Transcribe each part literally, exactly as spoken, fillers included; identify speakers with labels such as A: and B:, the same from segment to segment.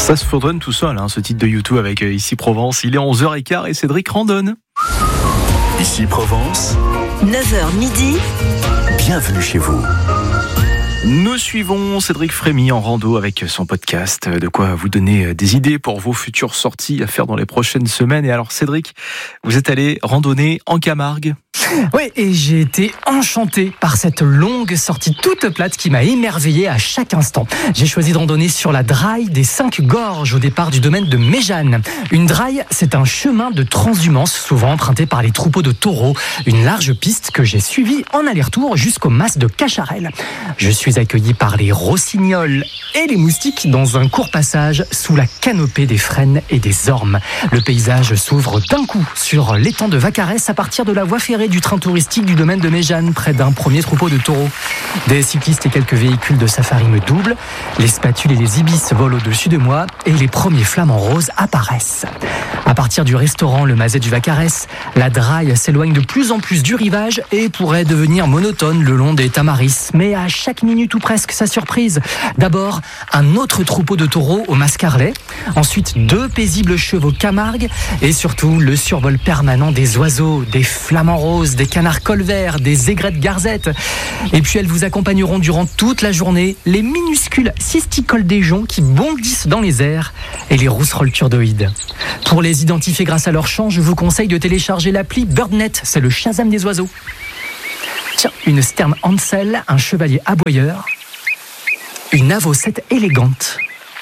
A: Ça se fredonne tout seul, hein, ce titre de U deux avec euh, Ici Provence. Il est onze heures quinze et Cédric randonne.
B: Ici Provence,
C: neuf heures midi.
B: Bienvenue chez vous.
A: Nous suivons Cédric Frémy en rando avec son podcast. De quoi vous donner des idées pour vos futures sorties à faire dans les prochaines semaines. Et alors Cédric, vous êtes allé randonner en Camargue.
D: Oui, et j'ai été enchanté par cette longue sortie toute plate qui m'a émerveillé à chaque instant. J'ai choisi de randonner sur la draille des cinq gorges au départ du domaine de Méjeanne. Une draille, c'est un chemin de transhumance souvent emprunté par les troupeaux de taureaux. Une large piste que j'ai suivie en aller-retour jusqu'au mas de Cacharel. Je suis accueilli par les rossignols et les moustiques dans un court passage sous la canopée des frênes et des ormes. Le paysage s'ouvre d'un coup sur l'étang de Vaccarès à partir de la voie ferrée du train touristique du domaine de Méjeanne, près d'un premier troupeau de taureaux. Des cyclistes et quelques véhicules de safari me doublent, les spatules et les ibis volent au-dessus de moi et les premiers flamants roses apparaissent. À partir du restaurant Le Mazet du Vaccarès, la draille s'éloigne de plus en plus du rivage et pourrait devenir monotone le long des tamaris, mais à chaque minute ou presque sa surprise. D'abord, un autre troupeau de taureaux au Mascarlet, ensuite deux paisibles chevaux Camargue et surtout le survol permanent des oiseaux, des flamants roses, des canards colverts, des aigrettes garzettes. Et puis elles vous accompagneront durant toute la journée, les minuscules cisticoles des joncs qui bondissent dans les airs et les rousserolles turdoïdes. Pour les identifier grâce à leur chant, je vous conseille de télécharger l'appli BirdNet, c'est le Shazam des oiseaux. Tiens, une sterne Hansel, un chevalier aboyeur, une avocette élégante.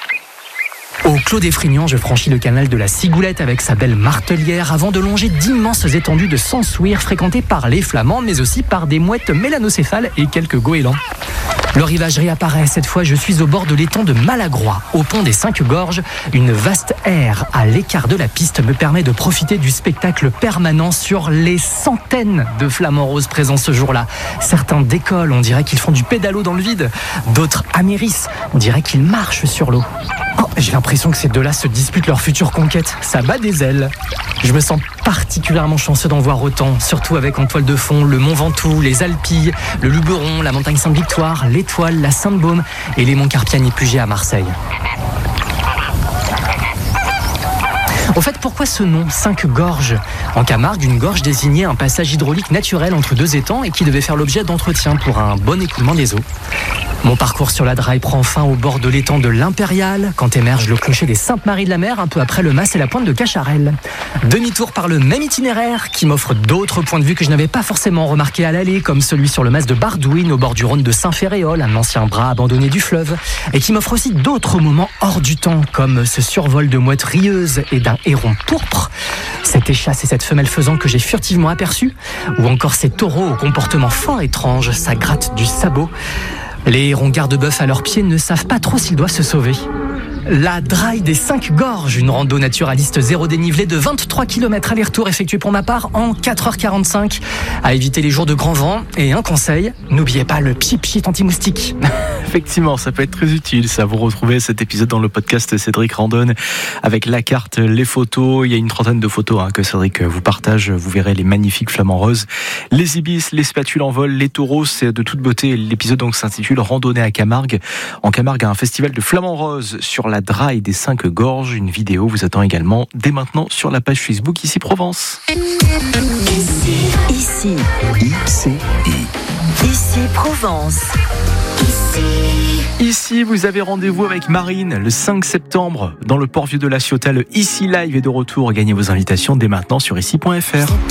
D: Au Clos des Frignans, je franchis le canal de la Cigoulette avec sa belle martelière avant de longer d'immenses étendues de Sansouire fréquentées par les flamands, mais aussi par des mouettes mélanocéphales et quelques goélands. Le rivage réapparaît. Cette fois, je suis au bord de l'étang de Malagrois, au pont des Cinq Gorges. Une vaste aire à l'écart de la piste me permet de profiter du spectacle permanent sur les centaines de flamants roses présents ce jour-là. Certains décollent, on dirait qu'ils font du pédalo dans le vide. D'autres amérissent, on dirait qu'ils marchent sur l'eau. Oh, j'ai l'impression que ces deux-là se disputent leur future conquête. Ça bat des ailes. Je me sens particulièrement chanceux d'en voir autant, surtout avec en toile de fond le Mont Ventoux, les Alpilles, le Luberon, la montagne Sainte-Victoire, l'Étoile, la Sainte-Baume et les monts Carpiani et Puget à Marseille. Au fait, pourquoi ce nom, Cinq Gorges ? En Camargue, une gorge désignait un passage hydraulique naturel entre deux étangs et qui devait faire l'objet d'entretien pour un bon écoulement des eaux. Mon parcours sur la draille prend fin au bord de l'étang de l'Impérial, quand émerge le clocher des Saintes-Maries-de-la-Mer, un peu après le mas et la pointe de Cacharel. Demi-tour par le même itinéraire, qui m'offre d'autres points de vue que je n'avais pas forcément remarqués à l'aller, comme celui sur le mas de Bardouine, au bord du Rhône de Saint-Ferréol, un ancien bras abandonné du fleuve, et qui m'offre aussi d'autres moments hors du temps, comme ce survol de mouettes rieuses et d'un héron pourpre, cette échasse et cette femelle faisan que j'ai furtivement aperçue, ou encore ces taureaux au comportement fort étrange, ça gratte du sabot. Les hérons garde-bœuf à leurs pieds ne savent pas trop s'ils doivent se sauver. La draille des Cinq Gorges, une rando naturaliste zéro dénivelé de vingt-trois kilomètres aller-retour effectué pour ma part en quatre heures quarante-cinq. À éviter les jours de grand vent. Et un conseil, n'oubliez pas le pied-pied anti-moustique.
A: Effectivement, ça peut être très utile. Ça, vous retrouvez cet épisode dans le podcast Cédric Randonne avec la carte, les photos. Il y a une trentaine de photos hein, que Cédric vous partage. Vous verrez les magnifiques flamants roses, les ibis, les spatules en vol, les taureaux. C'est de toute beauté. L'épisode donc s'intitule Randonnée à Camargue. En Camargue, un festival de flamants roses sur la draille des Cinq Gorges. Une vidéo vous attend également dès maintenant sur la page Facebook Ici Provence.
C: Ici.
B: Ici.
C: Ici Provence.
A: Ici, vous avez rendez-vous avec Marine le cinq septembre dans le Port Vieux de la Ciotat. Le Ici Live est de retour. Gagnez vos invitations dès maintenant sur ici point f r.